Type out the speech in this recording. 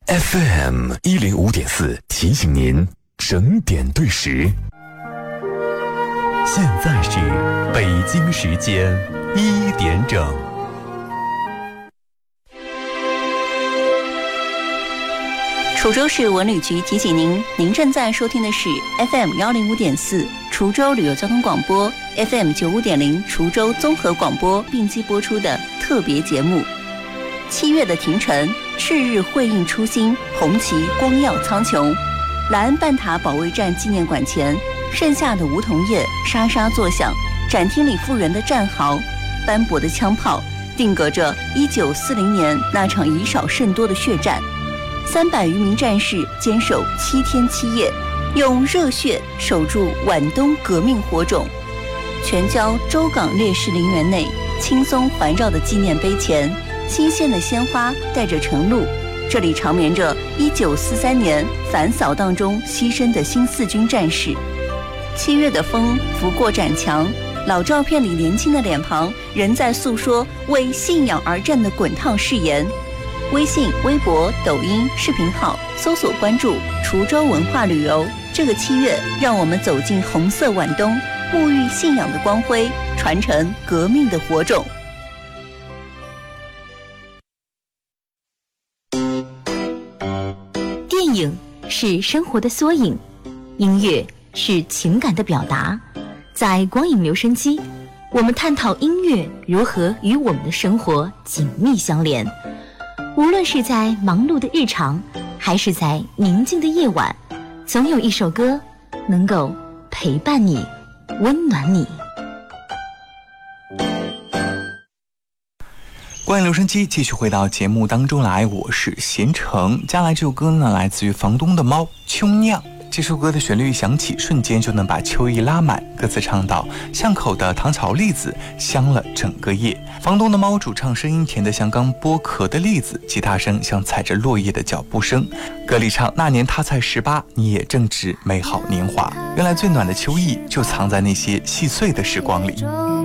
FM 105.4提醒您整点对时。现在是北京时间1点整。 滁州市文旅局提醒您，您正在收听的是 FM 105.4滁州旅游交通广播 FM 95.0滁州综合广播并机播出的特别节目。7月的庭城，赤日辉映初心，红旗光耀苍穹。莱恩半塔保卫战纪念馆前，盛夏的梧桐叶沙沙作响，展厅里复原的战壕，斑驳的枪炮，定格着1940年那场以少胜多的血战。300余名战士坚守7天7夜，用热血守住皖东革命火种。全郊州港烈士陵园内，青松环绕的纪念碑前，新鲜的鲜花带着晨露，这里长眠着1943年反扫荡中牺牲的新四军战士。7月的风拂过展墙，老照片里年轻的脸庞仍在诉说为信仰而战的滚烫誓言。微信、微博、抖音视频号搜索关注滁州文化旅游。这个7月，让我们走进红色皖东，沐浴信仰的光辉，传承革命的火种。 电影是生活的缩影，音乐是情感的表达。在光影留声机，我们探讨音乐如何与我们的生活紧密相连。无论是在忙碌的日常，还是在宁静的夜晚，总有一首歌能够陪伴你，温暖你。 光影留声机继续回到节目当中来，我是贤成。接下来这首歌呢，来自于房东的猫秋酿。这首歌的旋律一响起，瞬间就能把秋意拉满。歌词唱到：巷口的糖炒栗子香了整个夜。房东的猫主唱声音甜得像刚剥壳的栗子，吉他声像踩着落叶的脚步声。歌里唱：那年他才18，你也正值美好年华。原来最暖的秋意就藏在那些细碎的时光里。